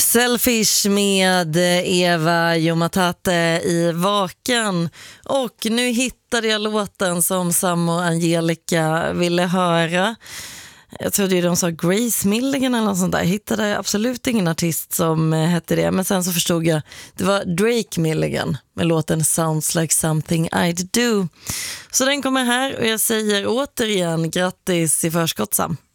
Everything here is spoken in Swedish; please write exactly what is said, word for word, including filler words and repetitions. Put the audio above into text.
Selfish med Eva Jomatate i Vaken. Och nu hittade jag låten som Sam och Angelica ville höra. Jag trodde ju de sa Grace Milligan eller något sånt där. Jag hittade absolut ingen artist som hette det. Men sen så förstod jag, det var Drake Milligan med låten Sounds Like Something I'd Do. Så den kommer här och jag säger återigen grattis i förskott, Sam.